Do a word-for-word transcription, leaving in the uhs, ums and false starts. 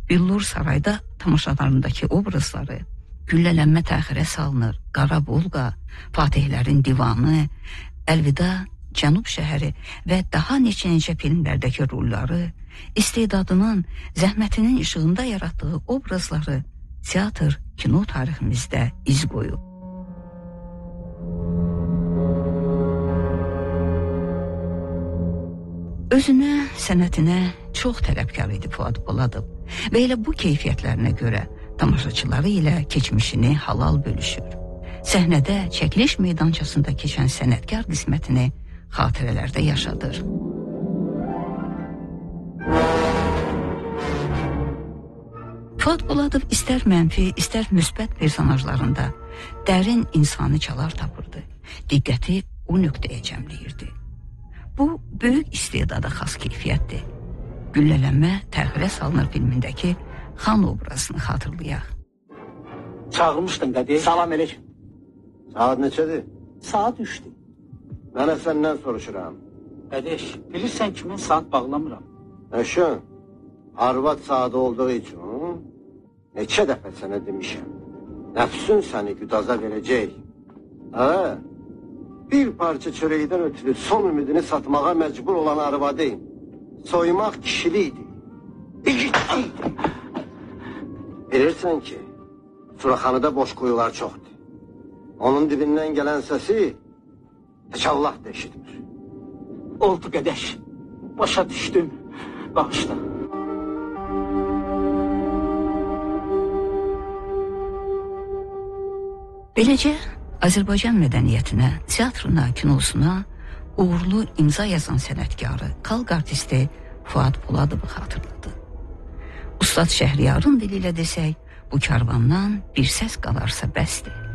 Billur Sarayda tamaşalarındakı obrazları, Güllələnmə təxirə salınır, Qara Volqa, Fatihlərin Divanı, Əlvida Cənub şəhəri və daha neçə-neçə filmlərdəki rolları, istedadının, zəhmətinin işığında yaratdığı obrazları teatr, kino tariximizdə iz qoyub. Özünə, sənətinə çox tələbkar idi Fuad Poladov və elə bu keyfiyyətlərinə görə tamaşaçıları ilə keçmişini halal bölüşür. Səhnədə, çəkiliş meydançasında keçən sənətkar qismətini xatirələrdə yaşadır. Fuad Poladov istər mənfi, istər müsbət personajlarında dərin insani çalar tapırdı. Diqqəti o nöqtəyə cəmləyirdi. Bu, böyük istedada xas keyfiyyətdir. Güllələnmə təxirə salınır filmindəki xan obrazını xatırlayaq. Çağırmışdın Qədir. Salam elək. Saat neçədir? Saat üçdür. Mənə səndən soruşuram. Qədir, bilirsən ki, mən saat bağlamıram. Əşən, arvad saat olduğu üçün neçə dəfə sənə demişəm. Nəfsün səni güdaza verəcək. Hə, bir parça çörəkdən ötürü son ümidini satmağa məcbur olan arvadıyım. Soymaq kişilikdir. İgidlikdir. Bilirsən ki, Suraxanıda boş quyular çoxdur. Onun dibindən gələn səsi tək Allah da eşitmir. Oldu Qədəş. Başa düşdüm. Bağışla. Beləcə, Azərbaycan mədəniyyətinə, teatrına, kinosuna uğurlu imza yazan sənətkarı, xalq artisti Fuad Poladovu xatırladı. Ustad Şəhriyarın dili ilə desək, bu karvandan bir səs qalarsa bəsdir.